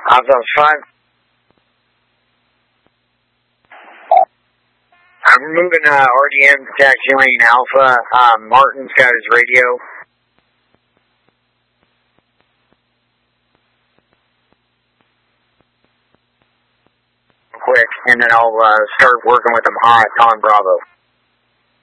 Alpha 5. I'm moving RDM to taxi lane Alpha. Martin's got his radio. Quick, and then I'll start working with him hot on Bravo.